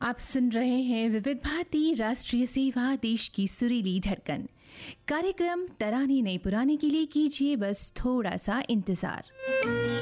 आप सुन रहे हैं विविध भारती राष्ट्रीय सेवा, देश की सुरीली धड़कन। कार्यक्रम तराने नई पुराने के लिए कीजिए बस थोड़ा सा इंतजार।